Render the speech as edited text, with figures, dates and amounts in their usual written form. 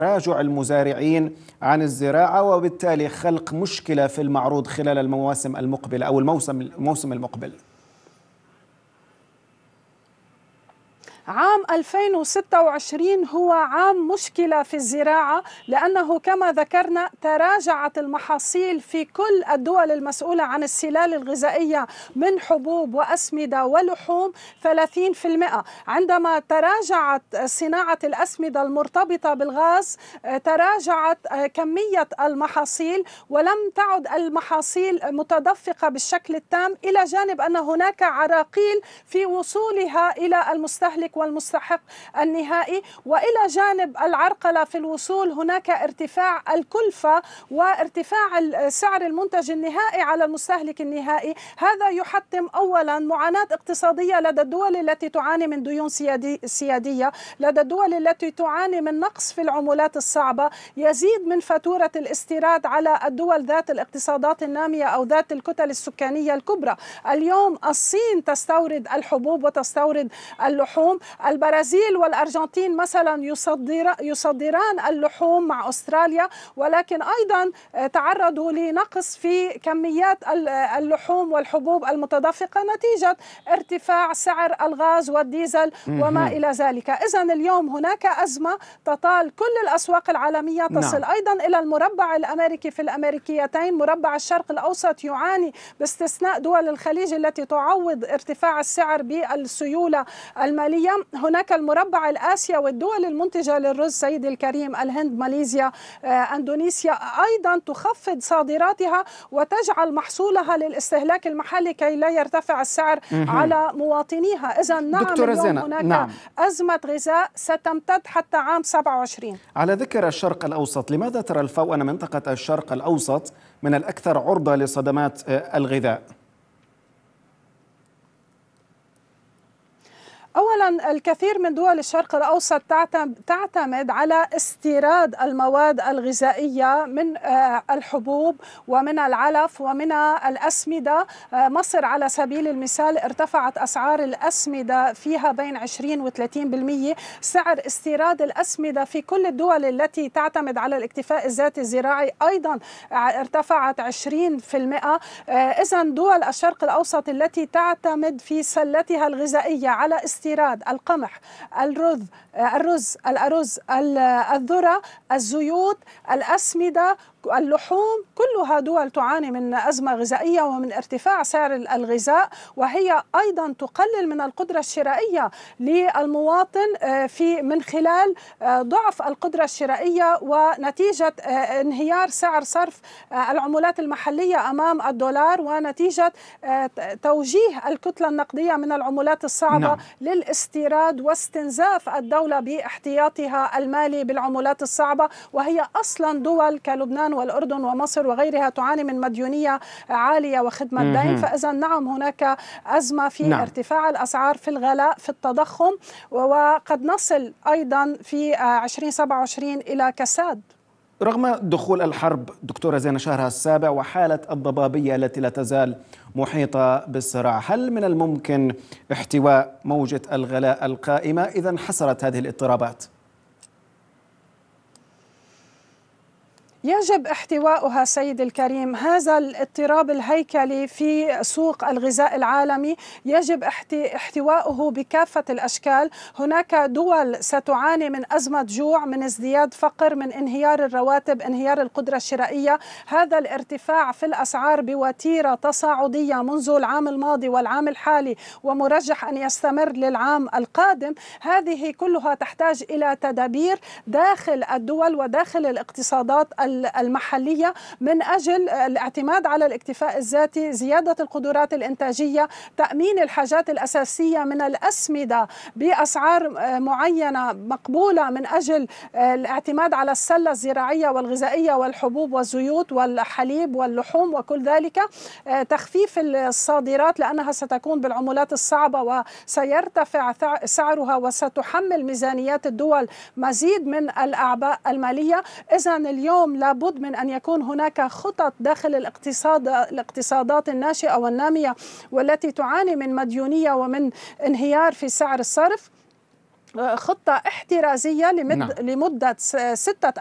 تراجع المزارعين عن الزراعة، وبالتالي خلق مشكلة في المعروض خلال المواسم المقبلة أو الموسم المقبل؟ عام 2026 هو عام مشكلة في الزراعة، لأنه كما ذكرنا تراجعت المحاصيل في كل الدول المسؤولة عن السلال الغذائية من حبوب وأسمدة ولحوم 30%. عندما تراجعت صناعة الأسمدة المرتبطة بالغاز تراجعت كمية المحاصيل، ولم تعد المحاصيل متدفقة بالشكل التام، إلى جانب أن هناك عراقيل في وصولها إلى المستهلك والمستحق النهائي. وإلى جانب العرقلة في الوصول هناك ارتفاع الكلفة وارتفاع سعر المنتج النهائي على المستهلك النهائي. هذا يحتم أولا معاناة اقتصادية لدى الدول التي تعاني من ديون سيادية، لدى الدول التي تعاني من نقص في العملات الصعبة، يزيد من فاتورة الاستيراد على الدول ذات الاقتصادات النامية أو ذات الكتل السكانية الكبرى. اليوم الصين تستورد الحبوب وتستورد اللحوم، البرازيل والأرجنتين مثلا يصدران اللحوم مع أستراليا، ولكن أيضا تعرضوا لنقص في كميات اللحوم والحبوب المتدفقة نتيجة ارتفاع سعر الغاز والديزل وما إلى ذلك. إذن اليوم هناك أزمة تطال كل الأسواق العالمية، تصل أيضا إلى المربع الأمريكي في الأمريكيتين. مربع الشرق الأوسط يعاني باستثناء دول الخليج التي تعوض ارتفاع السعر بالسيولة المالية. هناك المربع الآسيا والدول المنتجة للرز سيدي الكريم، الهند، ماليزيا، أندونيسيا، أيضا تخفض صادراتها وتجعل محصولها للاستهلاك المحلي كي لا يرتفع السعر على مواطنيها. إذن نعم اليوم هناك أزمة غذاء ستمتد حتى عام 27. على ذكر الشرق الأوسط، لماذا ترى الفاو أن منطقة الشرق الأوسط من الأكثر عرضة لصدمات الغذاء؟ أولا الكثير من دول الشرق الأوسط تعتمد على استيراد المواد الغذائية من الحبوب ومن العلف ومن الأسمدة. مصر على سبيل المثال ارتفعت أسعار الأسمدة فيها بين 20 و 30%. سعر استيراد الأسمدة في كل الدول التي تعتمد على الاكتفاء الذاتي الزراعي أيضا ارتفعت 20%. إذن دول الشرق الأوسط التي تعتمد في سلتها الغذائية على استيراد القمح، الرز، الأرز، الذرة، الزيوت، الأسمدة، اللحوم، كلها دول تعاني من أزمة غذائية ومن ارتفاع سعر الغذاء، وهي أيضا تقلل من القدرة الشرائية للمواطن من خلال ضعف القدرة الشرائية ونتيجة انهيار سعر صرف العملات المحلية أمام الدولار، ونتيجة توجيه الكتلة النقدية من العملات الصعبة للاستيراد واستنزاف الدولة باحتياطها المالي بالعملات الصعبة. وهي أصلا دول كلبنان والأردن ومصر وغيرها تعاني من مديونية عالية وخدمة دين. فإذا نعم هناك أزمة في ارتفاع الأسعار، في الغلاء، في التضخم، وقد نصل أيضا في 2027 إلى كساد. رغم دخول الحرب دكتورة زينة شهرها السابع وحالة الضبابية التي لا تزال محيطة بالصراع، هل من الممكن احتواء موجة الغلاء القائمة إذا انحسرت هذه الاضطرابات؟ يجب احتواؤها سيد الكريم. هذا الاضطراب الهيكلي في سوق الغذاء العالمي يجب احتواؤه بكافة الأشكال. هناك دول ستعاني من أزمة جوع، من ازدياد فقر، من انهيار الرواتب، انهيار القدرة الشرائية. هذا الارتفاع في الأسعار بوتيرة تصاعدية منذ العام الماضي والعام الحالي ومرجح أن يستمر للعام القادم، هذه كلها تحتاج إلى تدابير داخل الدول وداخل الاقتصادات المحلية من أجل الاعتماد على الاكتفاء الذاتي، زيادة القدرات الإنتاجية، تأمين الحاجات الأساسية من الأسمدة بأسعار معينة مقبولة من أجل الاعتماد على السلة الزراعية والغذائية والحبوب والزيوت والحليب واللحوم وكل ذلك، تخفيف الصادرات لأنها ستكون بالعملات الصعبة وسيرتفع سعرها وستحمل ميزانيات الدول مزيد من الأعباء المالية. إذن اليوم لابد من أن يكون هناك خطط داخل الاقتصادات الناشئة والنامية والتي تعاني من مديونية ومن انهيار في سعر الصرف، خطة احترازية نعم. لمدة 6